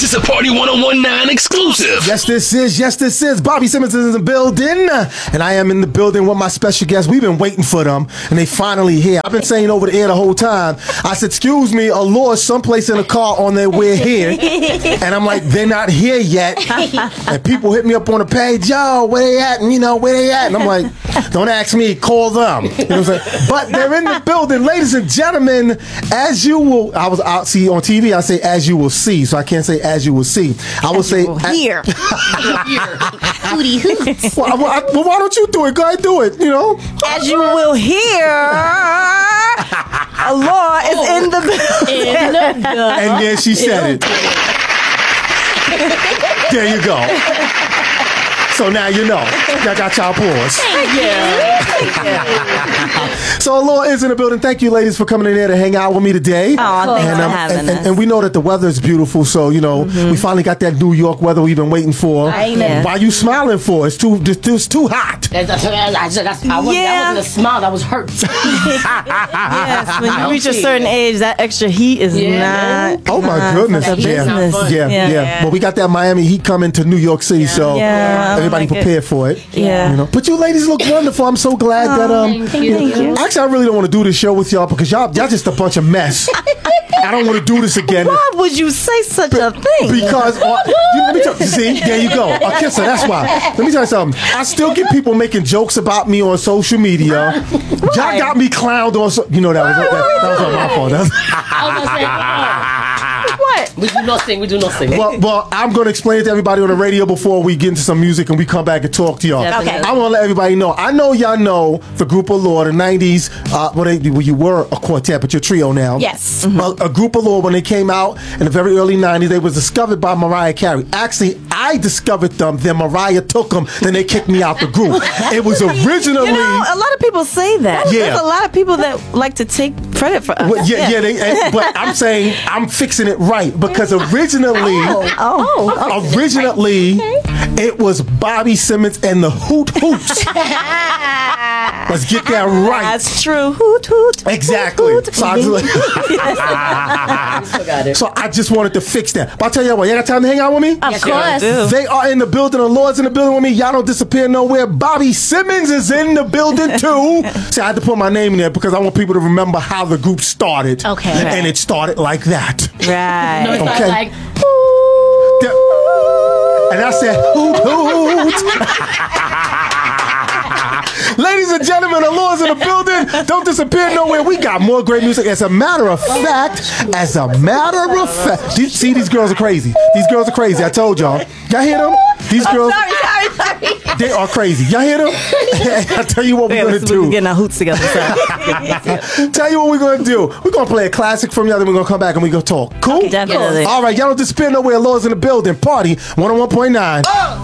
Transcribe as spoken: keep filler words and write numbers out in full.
This is a Party one oh one point nine exclusive. Yes, this is. Yes, this is. Bobby Simmons is in the building, and I am in the building with my special guests. We've been waiting for them, and they finally here. I've been saying over the air the whole time. I said, excuse me, Allure someplace in the car on their way here. And I'm like, they're not here yet. And people hit me up on the page, yo, where they at? And, you know, where they at? And I'm like, don't ask me, call them. You know what I'm saying? But they're in the building. Ladies and gentlemen, as you will, I was out, see, on T V, I say, as you will see. So I can't say, as you will see. I will say, here. Hootie hoots. Well, well, I, well, why don't you do it? Go ahead, do it. You know, as you will hear, Allure is oh, in the building. And then she said it. There you go. So now you know. Y'all got y'all pause. Thank you. So Allure is in the building. Thank you, ladies, for coming in here to hang out with me today. Oh, thanks and, for um, having and, us. and, and we know that the weather is beautiful, so, you know, mm-hmm. we finally got that New York weather we've been waiting for. Yeah. Why are you smiling for? It's too, it's too hot. That's, that's, that's, that's, I wasn't, Yeah. That wasn't a smile. That was hurt. Yes, when you reach a certain age, that extra heat is Yeah, not. Oh, my not goodness. for the Yeah. business. Yeah, yeah, Yeah. Well, we got that Miami heat coming to New York City, so Yeah, I everybody like it. prepared for it. Yeah. You know? But you ladies look wonderful. I'm so glad that um. Thank you. Thank you. Actually, I really don't want to do this show with y'all because y'all y'all just a bunch of mess. I don't want to do this again. Why would you say such a thing? Because uh, you, let me tell you, see, there you go. A kisser, that's why. Let me tell you something. I still get people making jokes about me on social media. Y'all got me clowned on. So, you know that was that, that was not my fault. That was, I was gonna say, What? we do nothing. We do nothing. well, well, I'm going to explain it to everybody on the radio before we get into some music and we come back and talk to y'all. Okay. I want to let everybody know. I know y'all know the group Allure, the nineties. Uh, well, they, well, you were a quartet, but you're a trio now. Yes. A, a group Allure, when they came out in the very early nineties, they was discovered by Mariah Carey. Actually, I discovered them. Then Mariah took them. Then they kicked me out the group. It was originally. You know, a lot of people say that. Yeah. There's a lot of people that like to take credit for us. Well, yeah, yeah. They, and, but I'm saying I'm fixing it right because originally, Oh. oh. originally, it was Bobby Simmons and the Hoot Hoots. Let's get that right. That's true. Hoot, hoot. Exactly. Hoot, hoot. So, I just, Forgot it. so I just wanted to fix that. But I'll tell you what, you got time to hang out with me? Of Yes, course. sir. They are in the building. The Lord's in the building with me. Y'all don't disappear nowhere. Bobby Simmons is in the building too. See, I had to put my name in there because I want people to remember how the group started. Okay. And Right. it started like that. Right. No, it's not Okay. like, And I said, hoot, hoot. Ladies and gentlemen, the Lord's in the building. Don't disappear nowhere. We got more great music. As a matter of fact, as a matter of fact, these, see, these girls are crazy. These girls are crazy. I told y'all. Y'all hear them? These girls, Sorry, sorry, sorry. they are crazy. Y'all hear them? I'll tell you what we're going to do. Getting our hoots together. So. Tell you what we're going to do. We're going to play a classic from y'all, then we're going to come back and we're going to talk. Cool? Definitely. All right, y'all don't disappear nowhere. Lord's in the building. Party one oh one point nine.